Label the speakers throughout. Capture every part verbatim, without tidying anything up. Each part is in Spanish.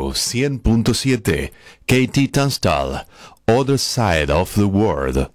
Speaker 1: Blue cien punto siete, Katie Tunstall, Other Side of the World.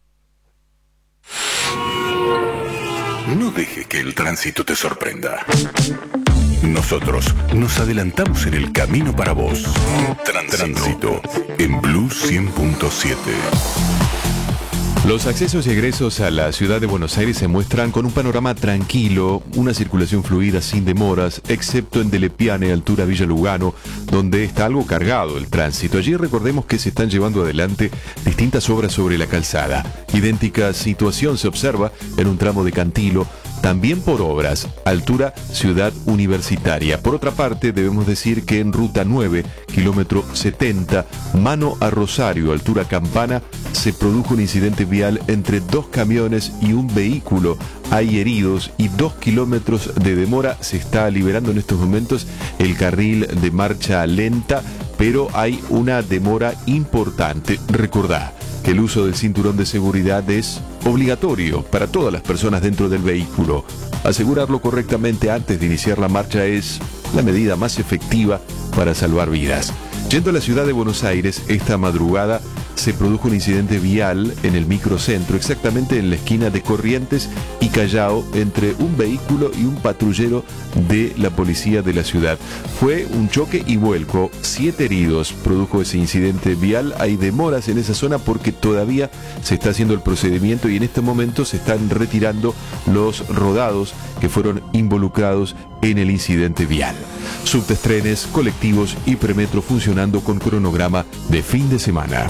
Speaker 2: No dejes que el tránsito te sorprenda. Nosotros nos adelantamos en el camino para vos. Tránsito en Blue cien punto siete.
Speaker 1: Los accesos y egresos a la ciudad de Buenos Aires se muestran con un panorama tranquilo, una circulación fluida sin demoras, excepto en Delepiane, altura Villa Lugano, donde está algo cargado el tránsito. Allí recordemos que se están llevando adelante distintas obras sobre la calzada. Idéntica situación se observa en un tramo de Cantilo, también por obras, altura Ciudad Universitaria. Por otra parte, debemos decir que en Ruta nueve, kilómetro setenta, mano a Rosario, altura Campana, se produjo un incidente vial entre dos camiones y un vehículo. Hay heridos y dos kilómetros de demora. Se está liberando en estos momentos el carril de marcha lenta, pero hay una demora importante. Recordá que el uso del cinturón de seguridad es obligatorio para todas las personas dentro del vehículo. Asegurarlo correctamente antes de iniciar la marcha es la medida más efectiva para salvar vidas. Yendo a la ciudad de Buenos Aires, esta madrugada se produjo un incidente vial en el microcentro, exactamente en la esquina de Corrientes y Callao, entre un vehículo y un patrullero de la policía de la ciudad. Fue un choque y vuelco, siete heridos produjo ese incidente vial. Hay demoras en esa zona porque todavía se está haciendo el procedimiento y en este momento se están retirando los rodados que fueron involucrados en el incidente vial. Subtes, trenes, colectivos y premetro funcionando con cronograma de fin de semana.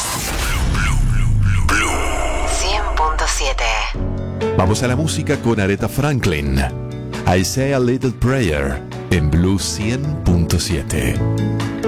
Speaker 3: cien punto siete.
Speaker 1: Vamos a la música con Aretha Franklin. I Say a Little Prayer en Blue cien punto siete.